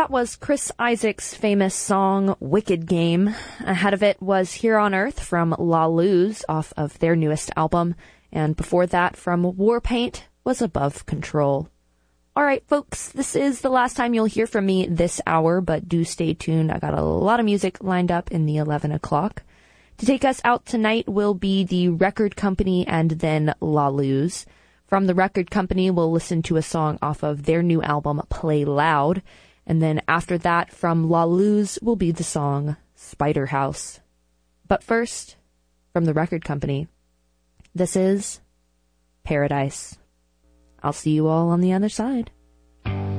that was Chris Isaak's famous song, Wicked Game. Ahead of it was Here on Earth from La Luz off of their newest album. And before that, from Warpaint, was Above Control. Alright, folks, this is the last time you'll hear from me this hour, but do stay tuned. I got a lot of music lined up in the 11 o'clock. To take us out tonight will be The Record Company and then La Luz. From The Record Company, we'll listen to a song off of their new album, Play Loud. And then after that, from La Luz, will be the song Spider House. But first, from The Record Company, this is Paradise. I'll see you all on the other side.